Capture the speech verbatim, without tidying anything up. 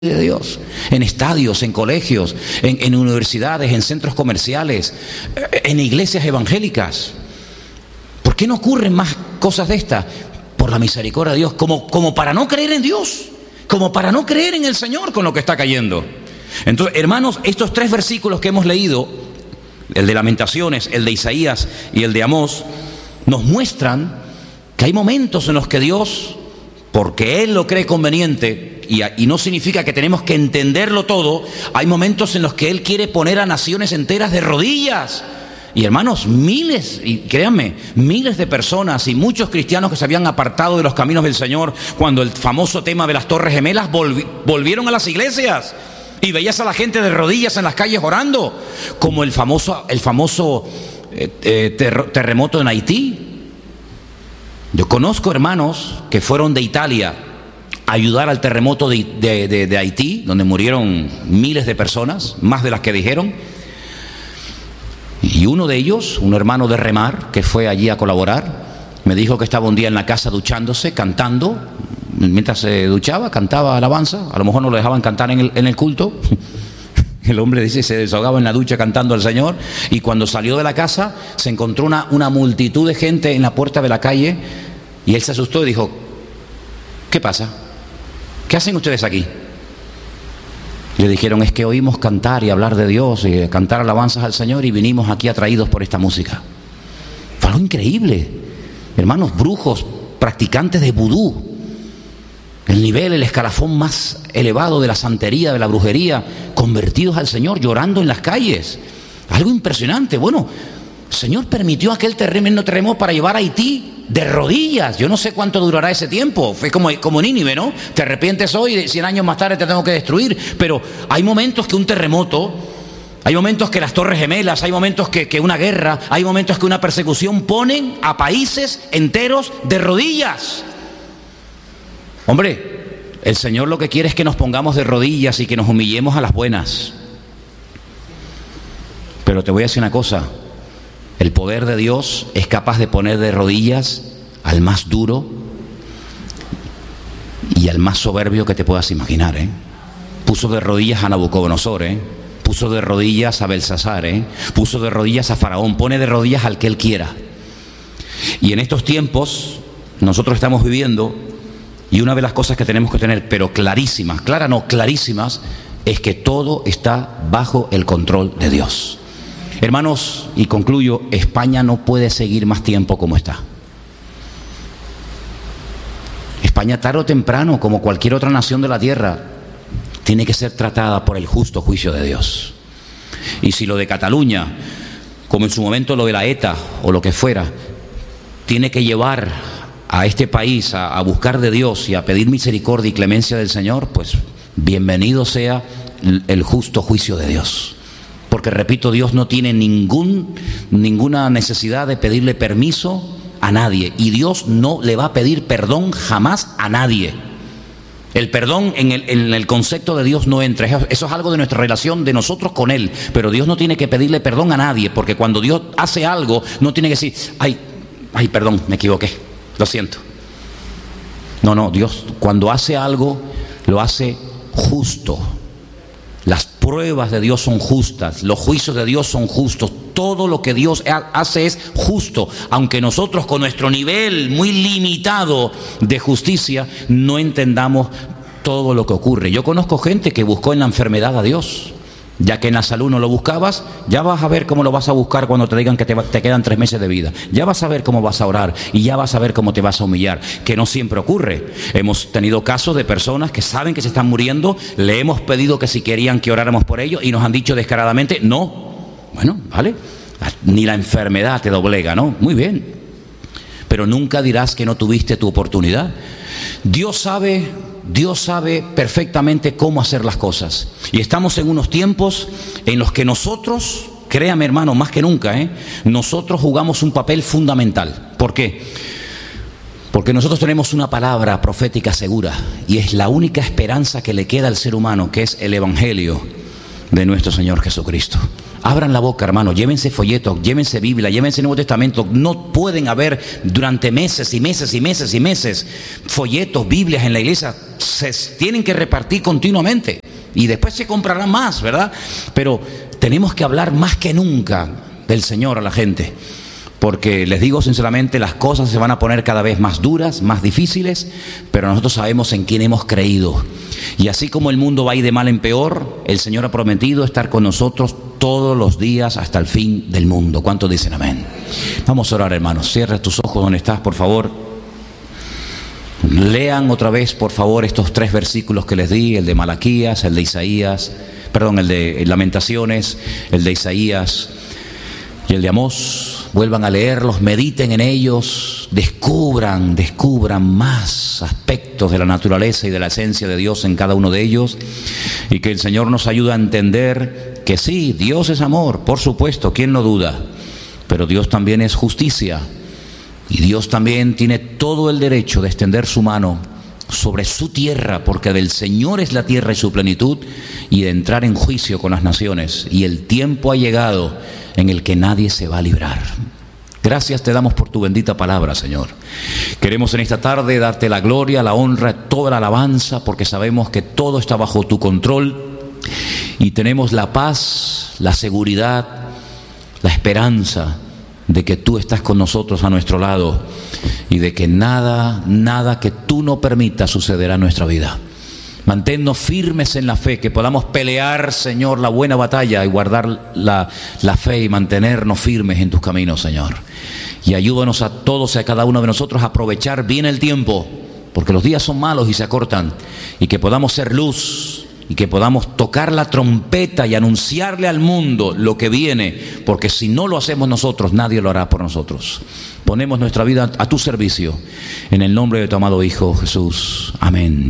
de Dios, en estadios, en colegios, en, en universidades, en centros comerciales, en iglesias evangélicas. ¿Por qué no ocurren más cosas de estas? Por la misericordia de Dios, como, como para no creer en Dios, como para no creer en el Señor con lo que está cayendo. Entonces, hermanos, estos tres versículos que hemos leído, el de Lamentaciones, el de Isaías y el de Amós, nos muestran que hay momentos en los que Dios, porque Él lo cree conveniente, y, y no significa que tenemos que entenderlo todo, hay momentos en los que Él quiere poner a naciones enteras de rodillas. Y hermanos, miles, y créanme, miles de personas y muchos cristianos que se habían apartado de los caminos del Señor cuando el famoso tema de las Torres Gemelas volvi, volvieron a las iglesias. Y veías a la gente de rodillas en las calles orando, como el famoso, el famoso eh, eh, ter, terremoto en Haití. Yo conozco hermanos que fueron de Italia a ayudar al terremoto de, de, de, de Haití, donde murieron miles de personas, más de las que dijeron. Y uno de ellos, un hermano de Remar, que fue allí a colaborar, me dijo que estaba un día en la casa duchándose, cantando. Mientras se duchaba, cantaba alabanza. A lo mejor no lo dejaban cantar en el, en el culto. El hombre dice, se desahogaba en la ducha cantando al Señor. Y cuando salió de la casa, se encontró una, una multitud de gente en la puerta de la calle. Y él se asustó y dijo, ¿qué pasa? ¿Qué hacen ustedes aquí? Y le dijeron, es que oímos cantar y hablar de Dios y cantar alabanzas al Señor y vinimos aquí atraídos por esta música. Fue algo increíble. Hermanos, brujos, practicantes de vudú. El nivel, el escalafón más elevado de la santería, de la brujería, convertidos al Señor, llorando en las calles. Algo impresionante. Bueno, el Señor permitió aquel tremendo terremoto para llevar a Haití de rodillas. Yo no sé cuánto durará ese tiempo. Fue como, como Nínive, ¿no? Te arrepientes hoy y cien años más tarde te tengo que destruir. Pero hay momentos que un terremoto, hay momentos que las Torres Gemelas, hay momentos que, que una guerra, hay momentos que una persecución ponen a países enteros de rodillas. Hombre, el Señor lo que quiere es que nos pongamos de rodillas y que nos humillemos a las buenas. Pero te voy a decir una cosa, el poder de Dios es capaz de poner de rodillas al más duro y al más soberbio que te puedas imaginar, ¿eh? Puso de rodillas a Nabucodonosor, ¿eh? Puso de rodillas a Belsasar, ¿eh? Puso de rodillas a Faraón, pone de rodillas al que él quiera. Y en estos tiempos nosotros estamos viviendo. Y una de las cosas que tenemos que tener, pero clarísimas, claras no, clarísimas, es que todo está bajo el control de Dios. Hermanos, y concluyo, España no puede seguir más tiempo como está. España tarde o temprano, como cualquier otra nación de la tierra, tiene que ser tratada por el justo juicio de Dios. Y si lo de Cataluña, como en su momento lo de la ETA o lo que fuera, tiene que llevar a este país a, a buscar de Dios y a pedir misericordia y clemencia del Señor, pues bienvenido sea el, el justo juicio de Dios. Porque repito, Dios no tiene ningún, ninguna necesidad de pedirle permiso a nadie. Y Dios no le va a pedir perdón jamás a nadie. El perdón en el, en el concepto de Dios no entra. Eso es algo de nuestra relación de nosotros con Él. Pero Dios no tiene que pedirle perdón a nadie. Porque cuando Dios hace algo, no tiene que decir, ay, ay, perdón, me equivoqué. Lo siento. No, no, Dios cuando hace algo, lo hace justo. Las pruebas de Dios son justas, los juicios de Dios son justos. Todo lo que Dios hace es justo, aunque nosotros con nuestro nivel muy limitado de justicia no entendamos todo lo que ocurre. Yo conozco gente que buscó en la enfermedad a Dios. Ya que en la salud no lo buscabas, ya vas a ver cómo lo vas a buscar cuando te digan que te, te quedan tres meses de vida. Ya vas a ver cómo vas a orar y ya vas a ver cómo te vas a humillar, que no siempre ocurre. Hemos tenido casos de personas que saben que se están muriendo, le hemos pedido que si querían que oráramos por ellos y nos han dicho descaradamente, no. Bueno, vale, ni la enfermedad te doblega, ¿no? Muy bien. Pero nunca dirás que no tuviste tu oportunidad. Dios sabe... Dios sabe perfectamente cómo hacer las cosas. Y estamos en unos tiempos en los que nosotros, créame hermano, más que nunca, ¿eh? nosotros jugamos un papel fundamental. ¿Por qué? Porque nosotros tenemos una palabra profética segura y es la única esperanza que le queda al ser humano, que es el Evangelio de nuestro Señor Jesucristo. Abran la boca, hermano, llévense folletos, llévense Biblia, llévense Nuevo Testamento. No pueden haber durante meses y meses y meses y meses folletos, Biblias en la iglesia. Se tienen que repartir continuamente y después se comprarán más, ¿verdad? Pero tenemos que hablar más que nunca del Señor a la gente, porque les digo sinceramente, las cosas se van a poner cada vez más duras, más difíciles, pero nosotros sabemos en quién hemos creído. Y así como el mundo va a ir de mal en peor, el Señor ha prometido estar con nosotros todos los días hasta el fin del mundo. ¿Cuántos dicen amén? Vamos a orar, hermanos. Cierra tus ojos donde estás, por favor. Lean otra vez, por favor, estos tres versículos que les di, el de Malaquías, el de Isaías, perdón, el de Lamentaciones, el de Isaías y el de Amós. Vuelvan a leerlos, mediten en ellos, descubran, descubran más aspectos de la naturaleza y de la esencia de Dios en cada uno de ellos, y que el Señor nos ayude a entender que sí, Dios es amor, por supuesto, ¿quién lo duda? Pero Dios también es justicia, y Dios también tiene todo el derecho de extender su mano sobre su tierra, porque del Señor es la tierra y su plenitud, y de entrar en juicio con las naciones, y el tiempo ha llegado en el que nadie se va a librar. Gracias te damos por tu bendita palabra, Señor. Queremos en esta tarde darte la gloria, la honra, toda la alabanza, porque sabemos que todo está bajo tu control y tenemos la paz, la seguridad, la esperanza de que tú estás con nosotros a nuestro lado y de que nada, nada que tú no permitas sucederá en nuestra vida. Manténnos firmes en la fe, que podamos pelear, Señor, la buena batalla y guardar la, la fe y mantenernos firmes en tus caminos, Señor. Y ayúdanos a todos y a cada uno de nosotros a aprovechar bien el tiempo, porque los días son malos y se acortan, y que podamos ser luz, y que podamos tocar la trompeta y anunciarle al mundo lo que viene, porque si no lo hacemos nosotros, nadie lo hará por nosotros. Ponemos nuestra vida a tu servicio, en el nombre de tu amado Hijo Jesús. Amén.